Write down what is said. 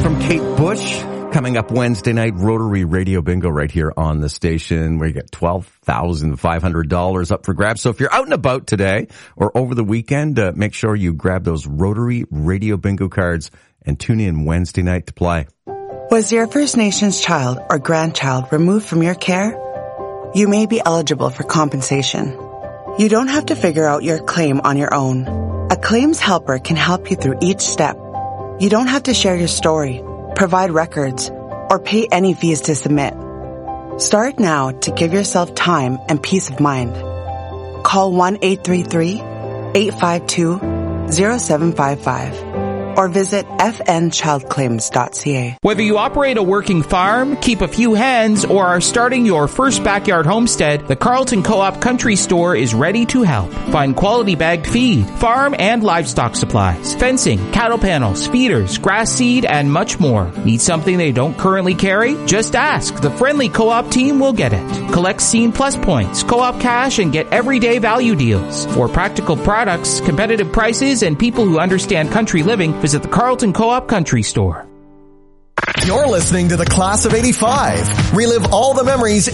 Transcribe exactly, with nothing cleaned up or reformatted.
from Kate Bush. Coming up Wednesday night, Rotary Radio Bingo right here on the station, where you get twelve thousand five hundred dollars up for grabs. So if you're out and about today or over the weekend, uh, make sure you grab those Rotary Radio Bingo cards and tune in Wednesday night to play. Was your First Nations child or grandchild removed from your care? You may be eligible for compensation. You don't have to figure out your claim on your own. A claims helper can help you through each step. You don't have to share your story, provide records, or pay any fees to submit. Start now to give yourself time and peace of mind. Call one eight three three, eight five two, zero seven five five or visit f n child claims dot c a. Whether you operate a working farm, keep a few hens, or are starting your first backyard homestead, the Carlton Co-op Country Store is ready to help. Find quality bagged feed, farm and livestock supplies, fencing, cattle panels, feeders, grass seed, and much more. Need something they don't currently carry? Just ask. The friendly Co-op team will get it. Collect Scene Plus points, Co-op cash, and get everyday value deals. For practical products, competitive prices, and people who understand country living, visit the Carlton Co-op Country Store. You're listening to the Class of eighty-five. Relive all the memories